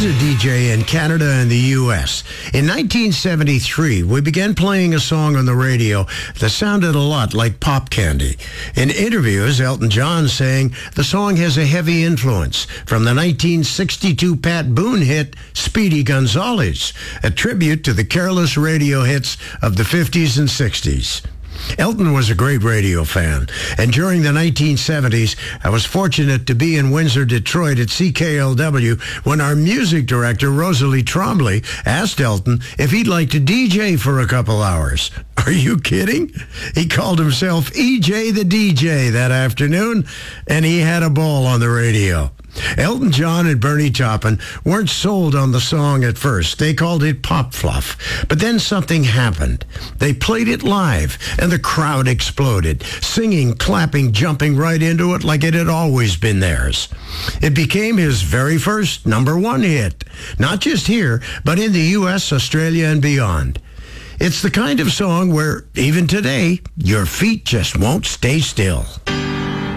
was a DJ in Canada and the U.S. In 1973, we began playing a song on the radio that sounded a lot like Pop Candy. In interviews, Elton John saying the song has a heavy influence from the 1962 Pat Boone hit Speedy Gonzales, a tribute to the careless radio hits of the 50s and 60s. Elton was a great radio fan, and during the 1970s, I was fortunate to be in Windsor, Detroit at CKLW when our music director, Rosalie Trombley, asked Elton if he'd like to DJ for a couple hours. Are you kidding? He called himself EJ the DJ that afternoon, and he had a ball on the radio. Elton John and Bernie Taupin weren't sold on the song at first. They called it pop fluff. But then something happened. They played it live, and the crowd exploded, singing, clapping, jumping right into it like it had always been theirs. It became his very first #1 hit, not just here, but in the U.S., Australia, and beyond. It's the kind of song where, even today, your feet just won't stay still.